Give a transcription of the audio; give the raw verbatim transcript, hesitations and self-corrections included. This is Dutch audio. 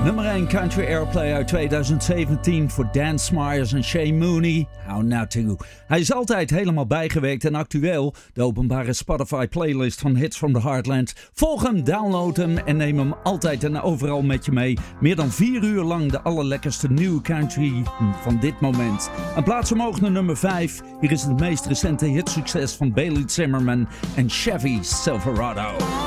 Nummer één Country Airplay uit tweeduizend zeventien voor Dan Smyers en Shane Mooney. How Not To. Hij is altijd helemaal bijgewerkt en actueel. De openbare Spotify playlist van Hits from the Heartland. Volg hem, download hem en neem hem altijd en overal met je mee. Meer dan vier uur lang de allerlekkerste nieuwe country van dit moment. Een plaats omhoog naar nummer vijf. Hier is het meest recente hitsucces van Bailey Zimmerman en Chevy Silverado.